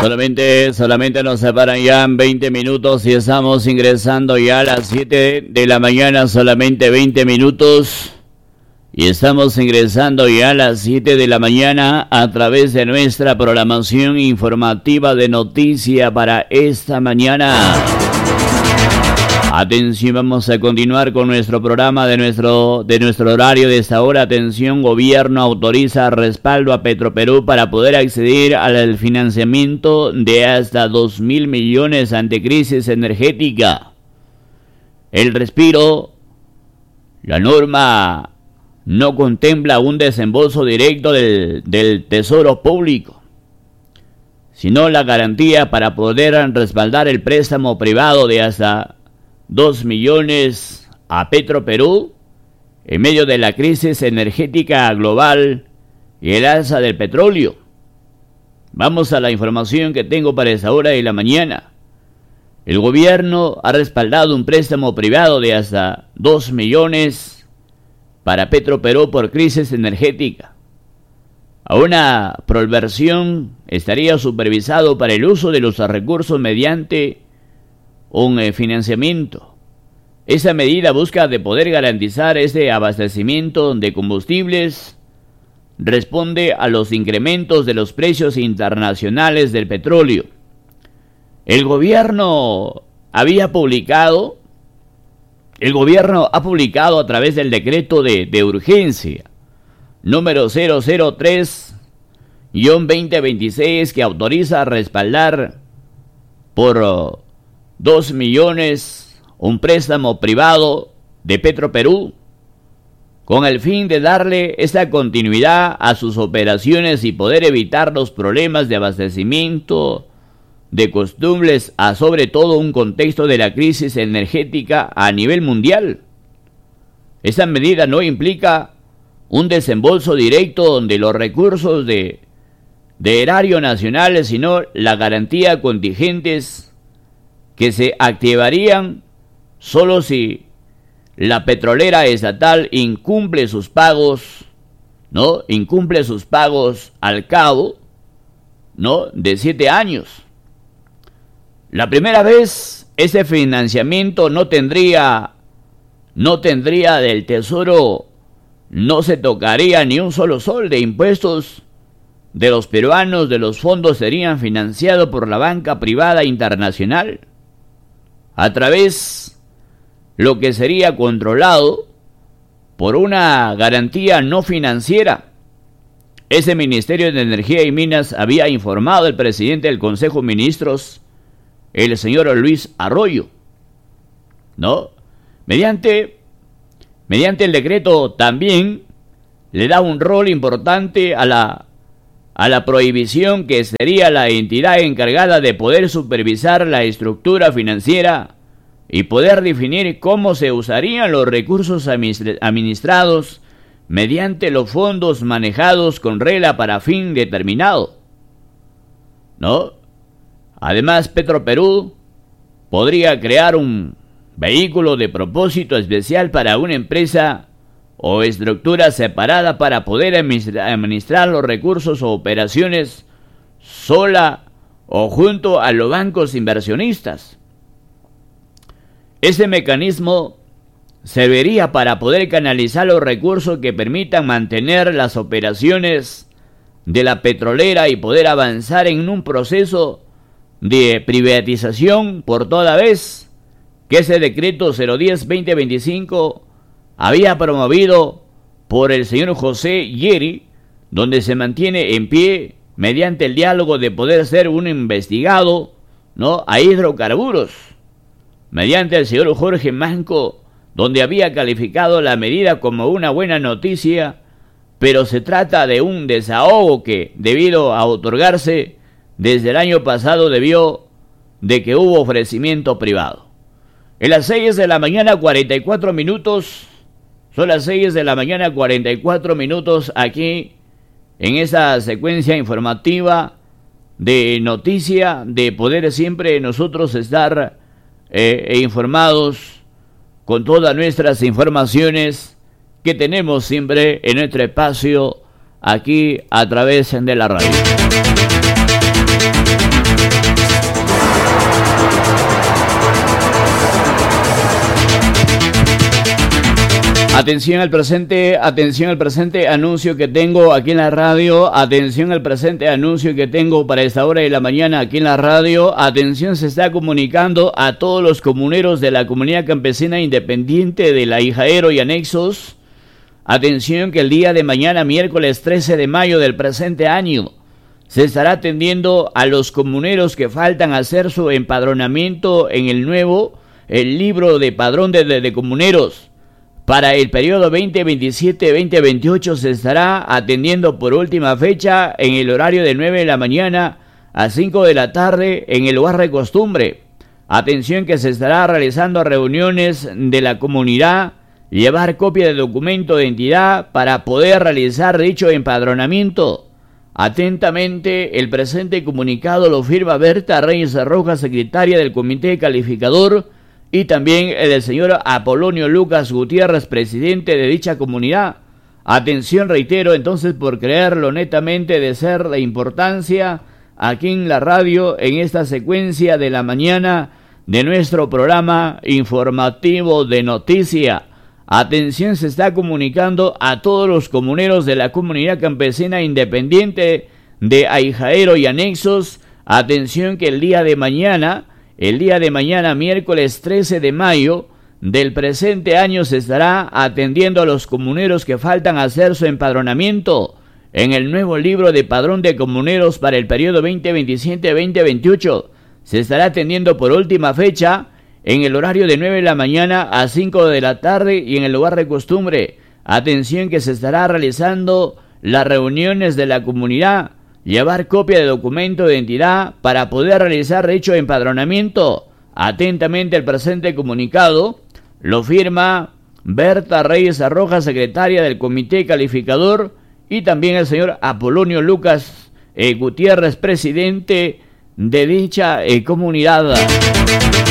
Solamente nos separan ya 20 minutos y estamos ingresando ya a las 7 de la mañana, solamente 20 minutos. Y estamos ingresando ya a las 7 de la mañana a través de nuestra programación informativa de noticia para esta mañana. Atención, vamos a continuar con nuestro programa de nuestro horario de esta hora. Atención, gobierno autoriza respaldo a Petroperú para poder acceder al financiamiento de hasta 2.000 millones ante crisis energética. El respiro, la norma no contempla un desembolso directo del Tesoro Público, sino la garantía para poder respaldar el préstamo privado de hasta 2 millones a Petroperú en medio de la crisis energética global y el alza del petróleo. Vamos a la información que tengo para esta hora de la mañana. El gobierno ha respaldado un préstamo privado de hasta 2 millones para Petroperú por crisis energética. A una proversión estaría supervisado para el uso de los recursos mediante un financiamiento. Esa medida busca de poder garantizar ese abastecimiento de combustibles, responde a los incrementos de los precios internacionales del petróleo. El gobierno ha publicado a través del decreto de urgencia número 003-2026 que autoriza a respaldar por 2 millones un préstamo privado de Petroperú con el fin de darle esta continuidad a sus operaciones y poder evitar los problemas de abastecimiento de combustibles a sobre todo un contexto de la crisis energética a nivel mundial. Esta medida no implica un desembolso directo de los recursos de erario nacional, sino la garantía contingentes que se activarían solo si la petrolera estatal incumple sus pagos, al cabo, de 7 años. La primera vez ese financiamiento no tendría del Tesoro, no se tocaría ni un solo sol de impuestos de los peruanos, de los fondos serían financiados por la banca privada internacional a través lo que sería controlado por una garantía no financiera. Ese Ministerio de Energía y Minas había informado al presidente del Consejo de Ministros, el señor Luis Arroyo, mediante el decreto también le da un rol importante a la prohibición que sería la entidad encargada de poder supervisar la estructura financiera y poder definir cómo se usarían los recursos administrados mediante los fondos manejados con regla para fin determinado. Además, Petroperú podría crear un vehículo de propósito especial para una empresa o estructura separada para poder administrar los recursos o operaciones sola o junto a los bancos inversionistas. Ese mecanismo serviría para poder canalizar los recursos que permitan mantener las operaciones de la petrolera y poder avanzar en un proceso de privatización por toda vez que ese decreto 010-2025 había promovido por el señor José Yeri, donde se mantiene en pie mediante el diálogo de poder ser un investigado a hidrocarburos, mediante el señor Jorge Manco, donde había calificado la medida como una buena noticia, pero se trata de un desahogo que, debido a otorgarse desde el año pasado, debió de que hubo ofrecimiento privado. En las 6 de la mañana 44 minutos, son las 6 de la mañana 44 minutos aquí en esa secuencia informativa de noticia, de poder siempre nosotros estar informados con todas nuestras informaciones que tenemos siempre en nuestro espacio aquí a través de la radio. Atención al presente anuncio que tengo aquí en la radio. Atención al presente anuncio que tengo para esta hora de la mañana aquí en la radio. Atención, se está comunicando a todos los comuneros de la comunidad campesina independiente de La Ijaero y anexos. Atención que el día de mañana, miércoles 13 de mayo del presente año, se estará atendiendo a los comuneros que faltan hacer su empadronamiento en el libro de padrón de comuneros. Para el periodo 2027-2028 se estará atendiendo por última fecha en el horario de 9 de la mañana a 5 de la tarde en el lugar de costumbre. Atención que se estará realizando reuniones de la comunidad, llevar copia de documento de identidad para poder realizar dicho empadronamiento. Atentamente, el presente comunicado lo firma Berta Reyes Rojas, secretaria del Comité Calificador, y también el del señor Apolonio Lucas Gutiérrez, presidente de dicha comunidad. Atención, reitero, entonces, por creerlo netamente de ser de importancia aquí en la radio, en esta secuencia de la mañana de nuestro programa informativo de noticia. Atención, se está comunicando a todos los comuneros de la comunidad campesina independiente de Ijaero y anexos. Atención que el día de mañana, miércoles 13 de mayo del presente año, se estará atendiendo a los comuneros que faltan hacer su empadronamiento en el nuevo libro de padrón de comuneros para el periodo 2027-2028. Se estará atendiendo por última fecha en el horario de 9 de la mañana a 5 de la tarde y en el lugar de costumbre. Atención que se estará realizando las reuniones de la comunidad, llevar copia de documento de identidad para poder realizar dicho empadronamiento. Atentamente, el presente comunicado lo firma Berta Reyes Rojas, secretaria del Comité Calificador, y también el señor Apolonio Lucas Gutiérrez, presidente de dicha comunidad.